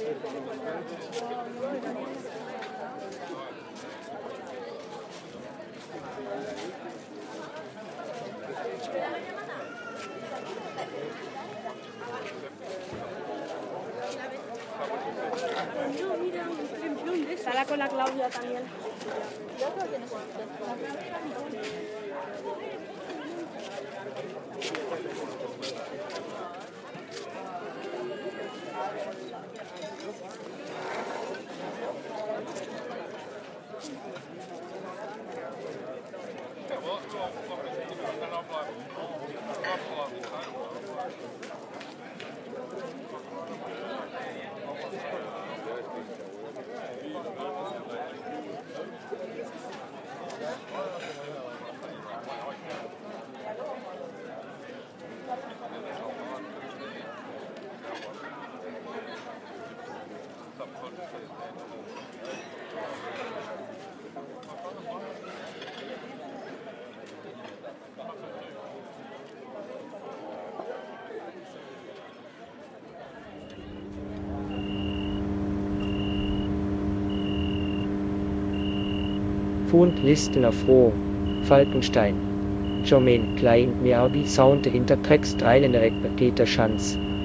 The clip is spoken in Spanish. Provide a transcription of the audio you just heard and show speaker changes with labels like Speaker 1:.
Speaker 1: Estará con la Claudia también.
Speaker 2: Yo creo que nosotros.
Speaker 3: Fund Listener Froh, Falkenstein. Jermaine Klein, Meerbi Sound Interprex 3 Peter Schanz.